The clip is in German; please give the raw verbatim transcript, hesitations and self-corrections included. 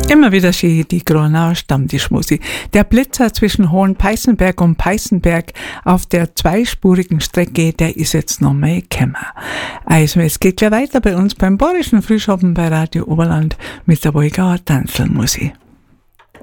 Immer wieder schön die Gronauer Stammtischmusik. Der Blitzer zwischen Hohenpeißenberg und Peißenberg auf der zweispurigen Strecke, der ist jetzt noch mal gekommen. Also es geht gleich weiter bei uns beim Bayerischen Frühschoppen bei Radio Oberland mit der Wolgauer Tanzelmusik.